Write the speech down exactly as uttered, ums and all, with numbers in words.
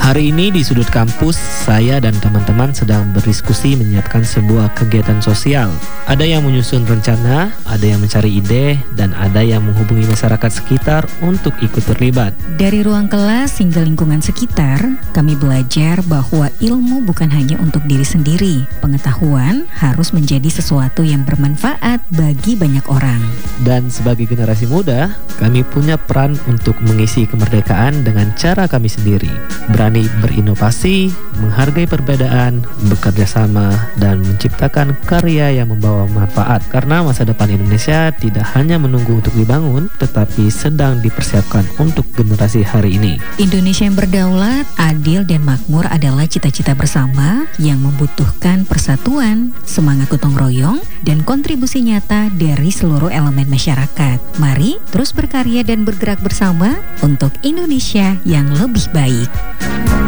Hari ini di sudut kampus, saya dan teman-teman sedang berdiskusi menyiapkan sebuah kegiatan sosial. Ada yang menyusun rencana, ada yang mencari ide, dan ada yang menghubungi masyarakat sekitar untuk ikut terlibat. Dari ruang kelas hingga lingkungan sekitar, kami belajar bahwa ilmu bukan hanya untuk diri sendiri. Pengetahuan harus menjadi sesuatu yang bermanfaat bagi banyak orang. Dan sebagai generasi muda, kami punya peran untuk mengisi kemerdekaan dengan cara kami sendiri. Berani berinovasi, menghargai perbedaan, bekerja sama, dan menciptakan karya yang membawa manfaat. Karena masa depan Indonesia tidak hanya menunggu untuk dibangun, tetapi sedang dipersiapkan untuk generasi hari ini. Indonesia yang berdaulat, adil, dan makmur adalah cita-cita bersama yang membutuhkan persatuan, semangat gotong royong, dan kontribusi nyata dari seluruh elemen masyarakat. Mari terus berkarya dan bergerak bersama untuk Indonesia yang lebih baik.